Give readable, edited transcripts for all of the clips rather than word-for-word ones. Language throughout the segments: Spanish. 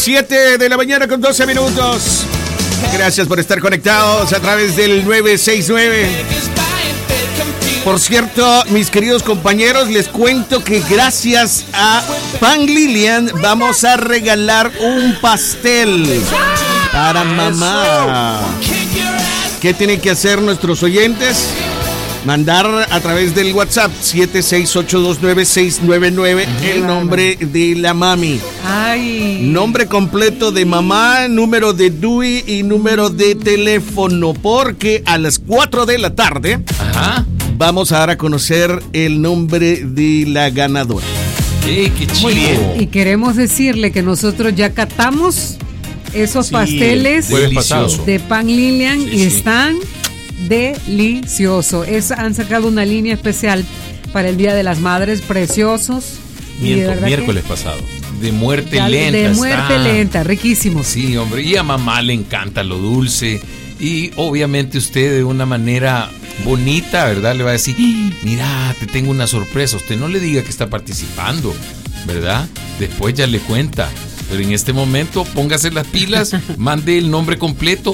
7 de la mañana con 12 minutos. Gracias por estar conectados a través del 969. Por cierto, mis queridos compañeros, les cuento que gracias a Pan Lilian vamos a regalar un pastel para mamá. ¿Qué tienen que hacer nuestros oyentes? Mandar a través del WhatsApp 7682969 el nombre de la mami. Ay. Nombre completo de mamá, número de DUI y número de teléfono, porque a las 4 de la tarde vamos a dar a conocer el nombre de la ganadora. Qué chido. Y queremos decirle que nosotros ya catamos esos pasteles de Pan Lilian y están delicioso. Han sacado una línea especial para el Día de las Madres, preciosos. Miércoles pasado. De muerte lenta. De muerte lenta, riquísimos. Sí, hombre. Y a mamá le encanta lo dulce. Y obviamente usted de una manera bonita, ¿verdad? Le va a decir, mira, te tengo una sorpresa. Usted no le diga que está participando, ¿verdad? Después ya le cuenta. Pero en este momento, póngase las pilas, mande el nombre completo,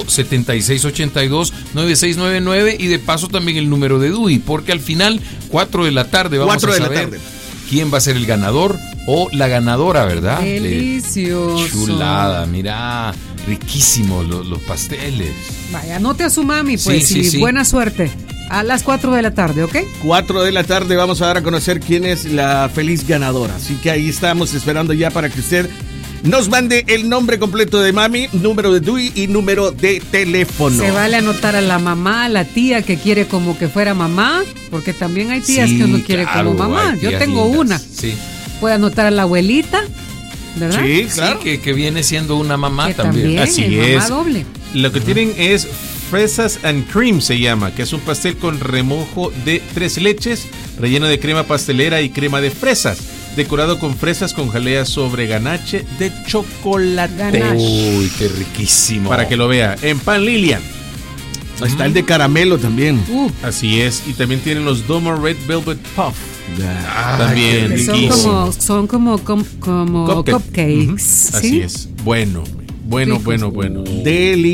7682-9699, y de paso también el número de DUI, porque al final, 4 de la tarde, vamos a saber quién va a ser el ganador o la ganadora, ¿verdad? Delicioso. Chulada, mira, riquísimo los pasteles. Vaya, anote a su mami, pues, sí. Buena suerte. A las 4 de la tarde, ¿ok? 4 de la tarde vamos a dar a conocer quién es la feliz ganadora. Así que ahí estamos esperando ya para que usted nos mande el nombre completo de mami, número de DUI y número de teléfono. Se vale anotar a la mamá, a la tía que quiere como que fuera mamá, porque también hay tías que uno quiere como mamá. Yo tengo una. Sí. Puede anotar a la abuelita, ¿verdad? Sí, claro. Sí, que viene siendo una mamá que también. Así mamá es. Doble. Lo que tienen es Fresas and Cream, se llama, que es un pastel con remojo de 3 leches, relleno de crema pastelera y crema de fresas, decorado con fresas con jalea sobre ganache de chocolate. Uy, qué riquísimo. Para que lo vea, en Pan Lilian. Está el de caramelo también. Así es, y también tienen los Domo Red Velvet Puff. También riquísimo. Son como cupcakes. ¿Sí? Así es, bueno. Deli